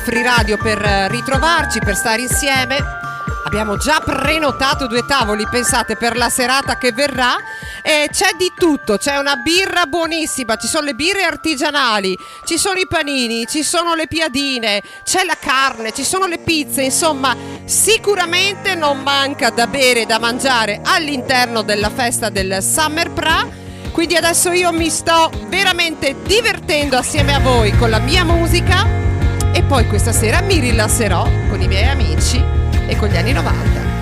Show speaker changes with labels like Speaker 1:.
Speaker 1: Free Radio per ritrovarci, per stare insieme. Abbiamo già prenotato 2 tavoli, pensate, per la serata che verrà, e c'è di tutto, c'è una birra buonissima, ci sono le birre artigianali, ci sono i panini, ci sono le piadine, c'è la carne, ci sono le pizze, insomma sicuramente non manca da bere e da mangiare all'interno della festa del Summer Pra. Quindi adesso io mi sto veramente divertendo assieme a voi con la mia musica e poi questa sera mi rilasserò con i miei amici e con gli anni 90.